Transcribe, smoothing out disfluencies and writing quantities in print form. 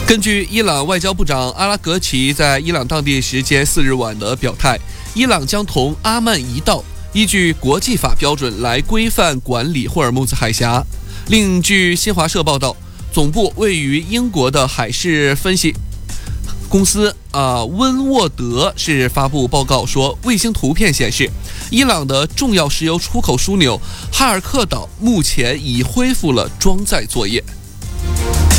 根据伊朗外交部长阿拉格齐在伊朗当地时间4日晚的表态，伊朗将同阿曼一道依据国际法标准来规范管理霍尔木兹海峡。另据新华社报道，总部位于英国的海事分析公司温沃德是发布报告说，卫星图片显示，伊朗的重要石油出口枢纽哈尔克岛目前已恢复了装载作业。